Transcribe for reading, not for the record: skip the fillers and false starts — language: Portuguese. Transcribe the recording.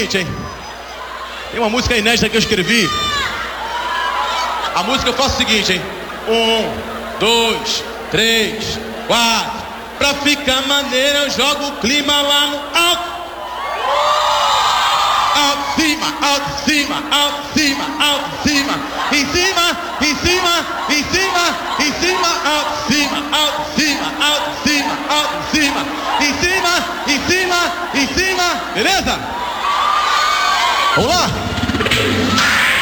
seguinte, hein? Tem uma música inédita que eu escrevi. A música eu faço o seguinte, hein? 1, 2, 3, 4. Pra ficar maneiro eu jogo o clima lá no alto. Alto, cima, alto, cima, alto, cima, alto, cima. Em cima, em cima, em cima, em cima, alto, cima, alto, cima, alto, cima, alto, cima. Em cima, em cima, em cima. Beleza? Vamos lá?